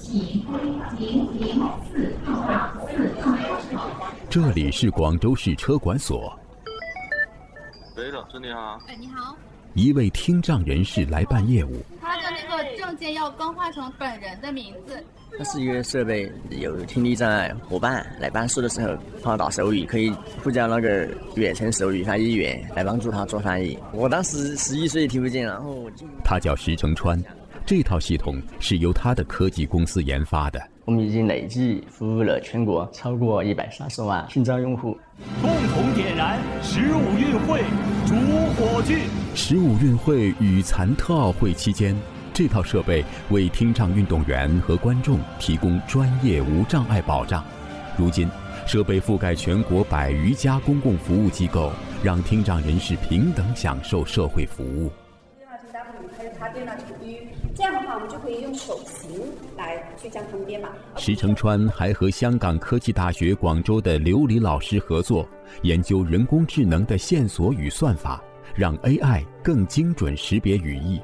这里是广州市车管所。 喂，老师你好。 哎，你好。 一位听障人士来办业务， 他的那个证件要更换成本人的名字。 它是一个设备，有听力障碍伙伴来办事的时候，帮他打手语，可以呼叫那个远程手语翻译员来帮助他做翻译。我当时11岁听不见，然后他叫石成川，这套系统是由他的科技公司研发的。 我们已经累计服务了全国超过130万听障用户。 共同点燃15运会主火炬。 15运会与残特奥会期间，这套设备为听障运动员和观众提供专业无障碍保障。如今，设备覆盖全国100余家公共服务机构，让听障人士平等享受社会服务。 还有他对那体育，这样的话我们就可以用手型来去将它们编码。 石成川还和香港科技大学广州的刘黎老师合作，研究人工智能的线索与算法，让 AI 更精准识别语义。